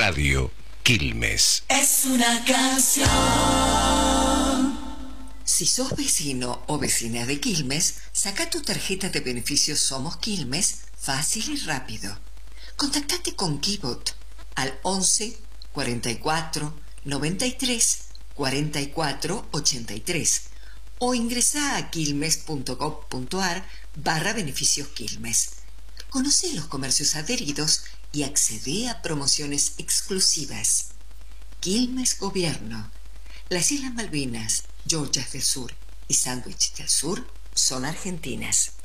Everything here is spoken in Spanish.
Radio Quilmes. Es una canción. Si sos vecino o vecina de Quilmes, saca tu tarjeta de beneficios Somos Quilmes fácil y rápido. Contactate con Kibot al 11 44 93 44 83 o ingresá a quilmes.gov.ar/beneficios Quilmes. Conoce los comercios adheridos y accede a promociones exclusivas. Quilmes Gobierno. Las Islas Malvinas, Georgias del Sur y Sandwich del Sur son argentinas.